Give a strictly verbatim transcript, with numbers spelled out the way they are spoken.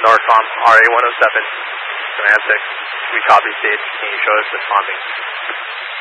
Norcom, R A one oh seven, Command six. We copy stage. Can you show us responding?